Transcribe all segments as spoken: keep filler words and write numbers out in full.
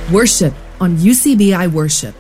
Worship on U C B I Worship.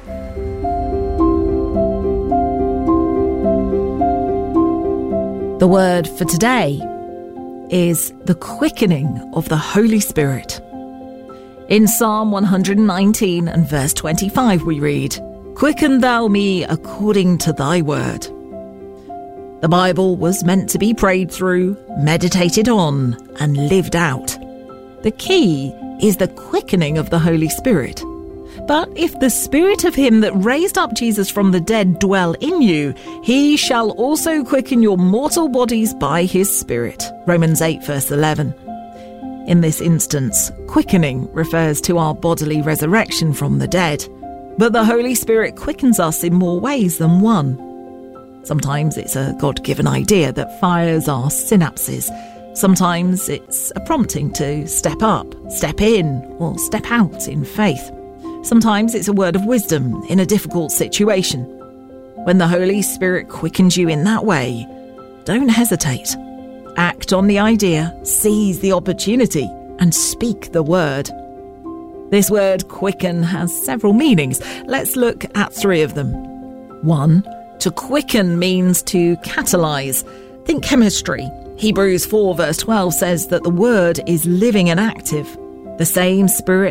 The word for today is the quickening of the Holy Spirit. In Psalm one nineteen and verse twenty-five we read, "Quicken thou me according to thy word." The Bible was meant to be prayed through, meditated on, and lived out. The key is the quickening of the Holy Spirit. But if the Spirit of him that raised up Jesus from the dead dwell in you, he shall also quicken your mortal bodies by his Spirit. Romans eight verse eleven. In this instance, quickening refers to our bodily resurrection from the dead. But the Holy Spirit quickens us in more ways than one. Sometimes it's a God-given idea that fires our synapses. Sometimes it's a prompting to step up, step in, or step out in faith. Sometimes it's a word of wisdom in a difficult situation. When the Holy Spirit quickens you in that way, don't hesitate. Act on the idea, seize the opportunity, and speak the word. This word quicken has several meanings. Let's look at three of them. One, to quicken means to catalyze. Think chemistry. Hebrews four verse twelve says that the word is living and active. The same Spirit